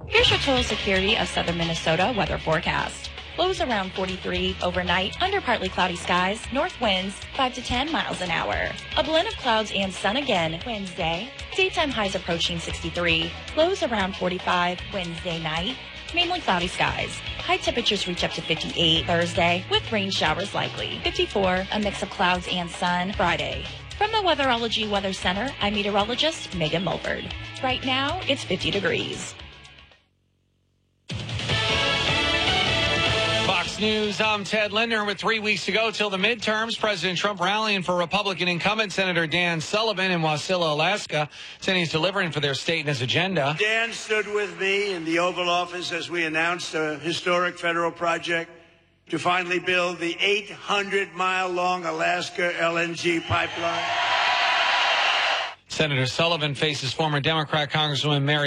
Here's your total security of southern Minnesota weather forecast. Lows around 43 overnight, under partly cloudy skies, north winds 5 to 10 miles an hour. A blend of clouds and sun again Wednesday. Daytime highs approaching 63, lows around 45 Wednesday night. Mainly cloudy skies. High temperatures reach up to 58 Thursday with rain showers likely. 54, a mix of clouds and sun Friday. From the Weatherology Weather Center, I'm meteorologist Megan Mulford. Right now, it's 50 degrees. Fox News, I'm Ted Linder. With 3 weeks to go till the midterms, President Trump rallying for Republican incumbent Senator Dan Sullivan in Wasilla, Alaska, saying he's delivering for their state and his agenda. Dan stood with me in the Oval Office as we announced a historic federal project to finally build the 800-mile-long Alaska LNG pipeline. Senator Sullivan faces former Democrat Congresswoman Mary